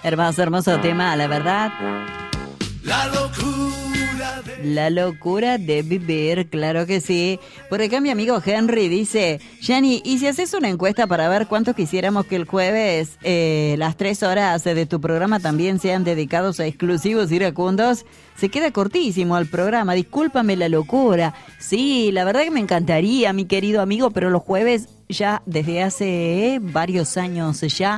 Hermoso, hermoso tema, la verdad. La locura de vivir, claro que sí. Por acá mi amigo Henry dice: Yanni, ¿y si haces una encuesta para ver cuántos quisiéramos que el jueves las 3 horas de tu programa también sean dedicados a exclusivos iracundos? Se queda cortísimo el programa, discúlpame la locura. Sí, la verdad que me encantaría, mi querido amigo, pero los jueves ya desde hace varios años ya...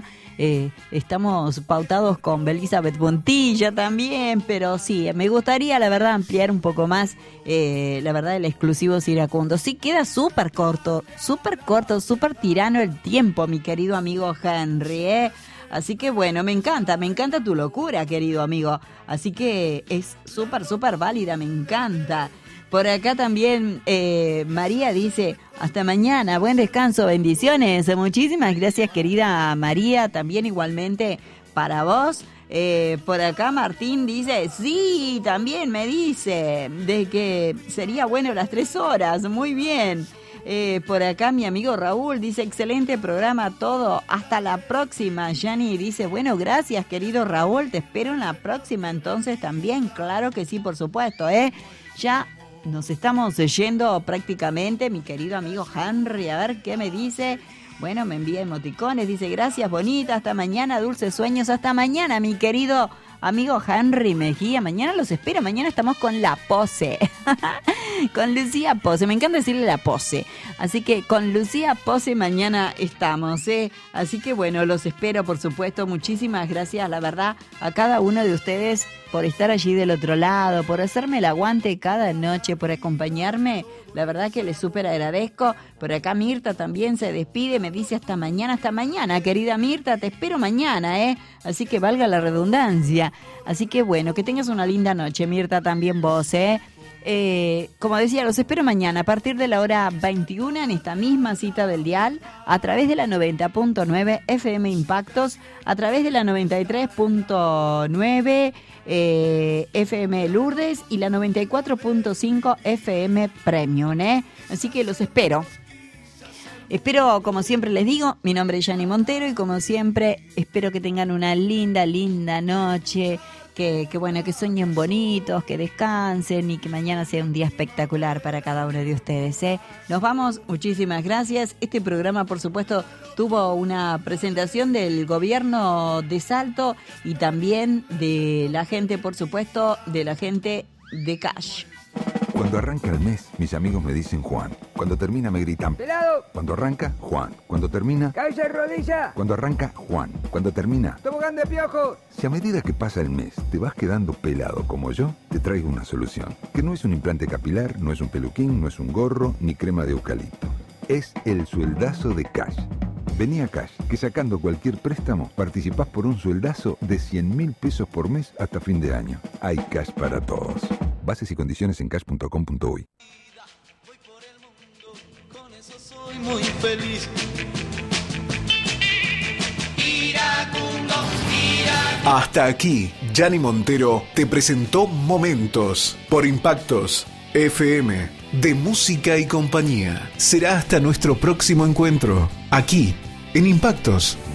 estamos pautados con Belizabeth Montilla también, pero sí, me gustaría la verdad ampliar un poco más la verdad el exclusivo iracundo. Sí, queda súper corto, súper tirano el tiempo, mi querido amigo Henry, Así que bueno, me encanta tu locura, querido amigo. Así que es súper válida, me encanta. Por acá también María dice: hasta mañana, buen descanso, bendiciones. Muchísimas gracias, querida María, también igualmente para vos. Por acá Martín dice: sí, también me dice de que sería bueno las 3 horas, muy bien. Por acá mi amigo Raúl dice: excelente programa todo, hasta la próxima. Yanni dice: bueno, gracias querido Raúl, te espero en la próxima entonces también, claro que sí, por supuesto, ya nos estamos yendo prácticamente, mi querido amigo Henry, a ver qué me dice. Bueno, me envía emoticones, dice: gracias bonita, hasta mañana, dulces sueños, hasta mañana mi querido amigo Henry Mejía. Mañana los espero, mañana estamos con La Pose, con Lucía Pose, me encanta decirle La Pose, así que con Lucía Pose mañana estamos, así que bueno, los espero por supuesto. Muchísimas gracias, la verdad, a cada uno de ustedes por estar allí del otro lado, por hacerme el aguante cada noche, por acompañarme, la verdad que les súper agradezco. Por acá Mirta también se despide, me dice: hasta mañana, querida Mirta, te espero mañana, así que valga la redundancia. Así que bueno, que tengas una linda noche, Mirta, también vos, como decía, los espero mañana a partir de la hora 21 en esta misma cita del dial, a través de la 90.9 FM Impactos, a través de la 93.9 FM Lourdes y la 94.5 FM Premium, Así que los espero. Espero, como siempre les digo, mi nombre es Yanni Montero y como siempre espero que tengan una linda noche, que bueno, que sueñen bonitos, que descansen y que mañana sea un día espectacular para cada uno de ustedes, Nos vamos, muchísimas gracias. Este programa, por supuesto, tuvo una presentación del gobierno de Salto y también de la gente, por supuesto, de la gente de Cash. Cuando arranca el mes, mis amigos me dicen Juan. Cuando termina me gritan ¡pelado! Cuando arranca, Juan. Cuando termina, ¡cabeza de rodilla! Cuando arranca, Juan. Cuando termina, ¡tobogán de piojo! Si a medida que pasa el mes te vas quedando pelado como yo, te traigo una solución. Que no es un implante capilar, no es un peluquín, no es un gorro, ni crema de eucalipto. Es el sueldazo de Cash. Vení a Cash, que sacando cualquier préstamo, participás por un sueldazo de 100.000 pesos por mes hasta fin de año. Hay Cash para todos. Bases y condiciones en cash.com.uy. Voy por el mundo, con eso soy muy feliz. Iracundo. Hasta aquí, Yanni Montero te presentó Momentos por Impactos FM de Música y Compañía. Será hasta nuestro próximo encuentro, aquí en Impactos.